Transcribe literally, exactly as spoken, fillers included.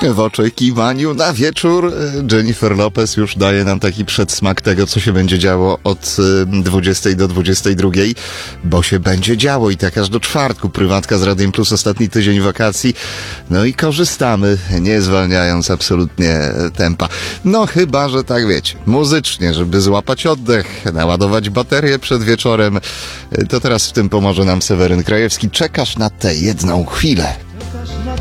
W oczekiwaniu na wieczór Jennifer Lopez już daje nam taki przedsmak tego, co się będzie działo od dwudziestej do dwudziestej drugiej, bo się będzie działo i tak aż do czwartku. Prywatka z Radiem Plus, ostatni tydzień wakacji. No i korzystamy, nie zwalniając absolutnie tempa. No chyba, że tak wiecie, muzycznie, żeby złapać oddech, naładować baterię przed wieczorem. To teraz w tym pomoże nam Seweryn Krajewski. Czekasz na tę jedną chwilę.